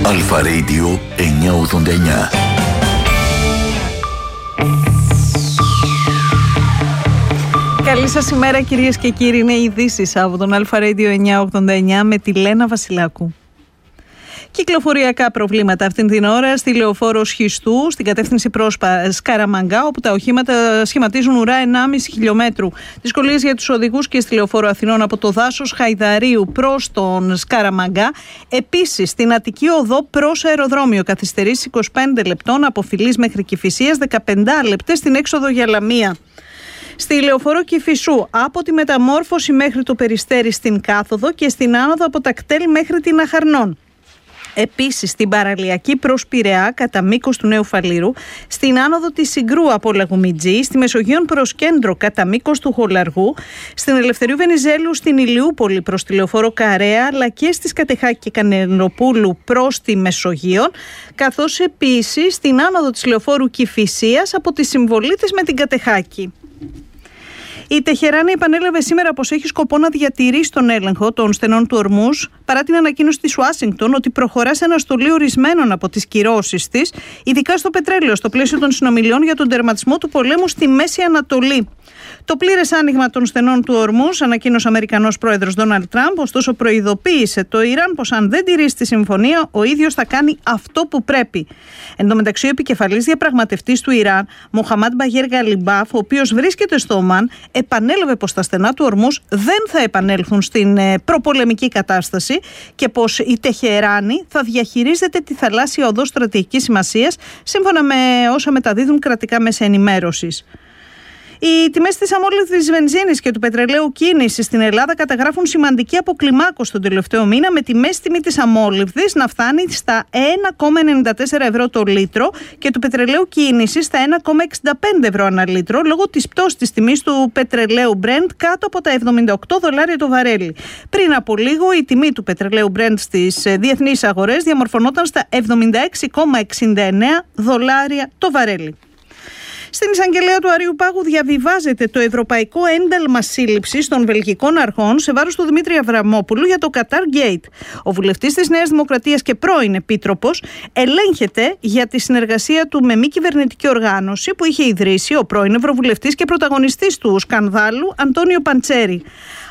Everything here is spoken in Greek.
Αλφα Radio 989. Καλή σας ημέρα κυρίες και κύριοι, είναι οι ειδήσεις από τον Αλφα Radio 989 με τη Λένα Βασιλάκου. Κυκλοφοριακά προβλήματα αυτήν την ώρα στη λεωφόρο Σχιστού, στην κατεύθυνση προς Σκαραμαγκά, όπου τα οχήματα σχηματίζουν ουρά 1,5 χιλιόμετρου. Δυσκολίες για τους οδηγούς και στη λεωφόρο Αθηνών από το δάσος Χαϊδαρίου προς τον Σκαραμαγκά. Επίσης, στην Αττική Οδό προς αεροδρόμιο, καθυστερήσεις 25 λεπτών από Φιλής μέχρι Κηφισίας, 15 λεπτές στην έξοδο για Λαμία. Στη λεωφόρο Κηφισού, από τη Μεταμόρφωση μέχρι το Περιστέρι στην κάθοδο και στην άνοδο από τα Κτέλ μέχρι την Αχαρνών. Επίσης, στην παραλιακή προς Πειραιά, κατά μήκος του Νέου Φαλήρου, στην άνοδο της Συγκρού από Λαγουμιτζή, στη Μεσογείων προς Κέντρο, κατά μήκος του Χολαργού, στην Ελευθερίου Βενιζέλου, στην Ηλιούπολη προς τη λεωφόρο Καρέα, αλλά και στις Κατεχάκη και Κανελοπούλου προς τη Μεσογείων, καθώς επίσης στην άνοδο της λεωφόρου Κηφισίας από τη Συμβολίτης με την Κατεχάκη. Η Τεχεράνη επανέλαβε σήμερα πως έχει σκοπό να διατηρήσει τον έλεγχο των στενών του Ορμούζ, παρά την ανακοίνωση της Ουάσιγκτον ότι προχωρά σε αναστολή ορισμένων από τις κυρώσεις της, ειδικά στο πετρέλαιο, στο πλαίσιο των συνομιλιών για τον τερματισμό του πολέμου στη Μέση Ανατολή. Το πλήρες άνοιγμα των στενών του Ορμούζ ανακοίνωσε ο Αμερικανός πρόεδρος Ντόναλντ Τραμπ, ωστόσο προειδοποίησε το Ιράν πως αν δεν τηρήσει τη συμφωνία, ο ίδιος θα κάνει αυτό που πρέπει. Εν τω μεταξύ, ο επικεφαλής διαπραγματευτής του Ιράν, Μοχαμάντ Μπαγέρ Γαλιμπάφ, ο οποίος βρίσκεται στο Ομάν, επανέλαβε πως τα στενά του Ορμούζ δεν θα επανέλθουν στην προπολεμική κατάσταση και πως η Τεχεράνη θα διαχειρίζεται τη θαλάσσια οδό στρατηγικής σημασίας, σύμφωνα με όσα μεταδίδουν κρατικά μέσα ενημέρωσης. Οι τιμές της αμόλυβδης βενζίνης και του πετρελαίου κίνησης στην Ελλάδα καταγράφουν σημαντική αποκλιμάκωση τον τελευταίο μήνα, με τη μέση τιμή της αμόλυβδης να φτάνει στα 1,94 ευρώ το λίτρο και του πετρελαίου κίνησης στα 1,65 ευρώ ανά λίτρο, λόγω της πτώσης της τιμής του πετρελαίου Brent κάτω από τα $78 το βαρέλι. Πριν από λίγο η τιμή του πετρελαίου Brent στις διεθνείς αγορές διαμορφωνόταν στα $76,69 το βαρέλι. Στην εισαγγελέα του Αριού Πάγου διαβιβάζεται το ευρωπαϊκό ένταλμα σύλληψης των βελγικών αρχών σε βάρος του Δημήτρη Αβραμόπουλου για το Qatar Gate. Ο βουλευτής της Νέας Δημοκρατίας και πρώην επίτροπος ελέγχεται για τη συνεργασία του με μη κυβερνητική οργάνωση που είχε ιδρύσει ο πρώην ευρωβουλευτής και πρωταγωνιστής του σκανδάλου Αντώνιο Παντσέρη.